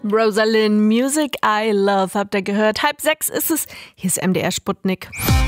Rosalind, Music I Love, habt ihr gehört. 5:30 ist es. Hier ist MDR Sputnik.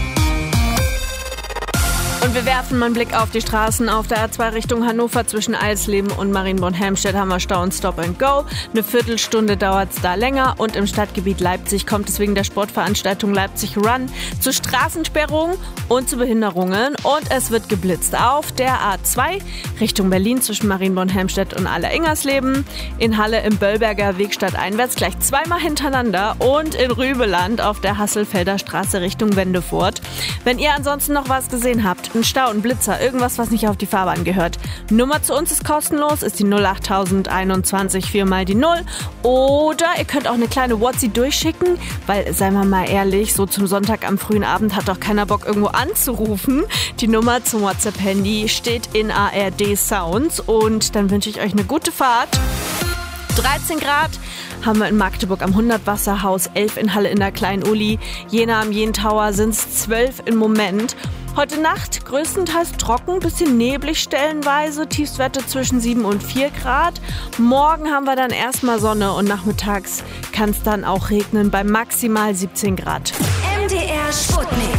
Und wir werfen mal einen Blick auf die Straßen. Auf der A2 Richtung Hannover zwischen Eisleben und Marienborn-Helmstedt haben wir Stau und Stop and Go. Eine Viertelstunde dauert es da länger. Und im Stadtgebiet Leipzig kommt es wegen der Sportveranstaltung Leipzig Run zu Straßensperrungen und zu Behinderungen. Und es wird geblitzt auf der A2 Richtung Berlin zwischen Marienborn-Helmstedt und Aller-Ingersleben. In Halle im Böllberger Weg stadteinwärts gleich zweimal hintereinander. Und in Rübeland auf der Hasselfelder Straße Richtung Wendefurt. Wenn ihr ansonsten noch was gesehen habt, ein Stau, ein Blitzer, irgendwas, was nicht auf die Fahrbahn gehört. Nummer zu uns ist kostenlos, ist die 08021 4 mal die 0. Oder ihr könnt auch eine kleine WhatsApp durchschicken, weil, seien wir mal ehrlich, so zum Sonntag am frühen Abend hat doch keiner Bock, irgendwo anzurufen. Die Nummer zum WhatsApp-Handy steht in ARD Sounds und dann wünsche ich euch eine gute Fahrt. 13 Grad haben wir in Magdeburg am 100-Wasserhaus, 11 in Halle in der Klein-Uli, Jena am Jentower sind es 12 im Moment. Heute Nacht größtenteils trocken, bisschen neblig stellenweise, Tiefstwerte zwischen 7 und 4 Grad. Morgen haben wir dann erstmal Sonne und nachmittags kann es dann auch regnen bei maximal 17 Grad. MDR Sputnik.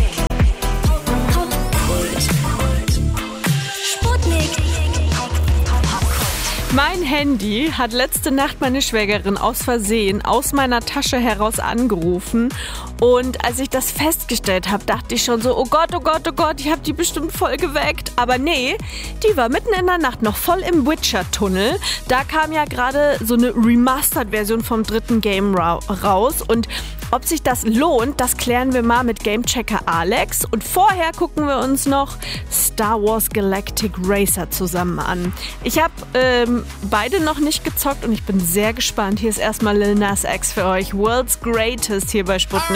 Mein Handy hat letzte Nacht meine Schwägerin aus Versehen aus meiner Tasche heraus angerufen. Und als ich das festgestellt habe, dachte ich schon so, oh Gott, ich habe die bestimmt voll geweckt. Aber nee, die war mitten in der Nacht noch voll im Witcher-Tunnel. Da kam ja gerade so eine Remastered-Version vom dritten Game raus. Und ob sich das lohnt, das klären wir mal mit Gamechecker Alex. Und vorher gucken wir uns noch Star Wars Galactic Racer zusammen an. Ich habe beide noch nicht gezockt und ich bin sehr gespannt. Hier ist erstmal Lil Nas X für euch. World's Greatest hier bei Sputnik.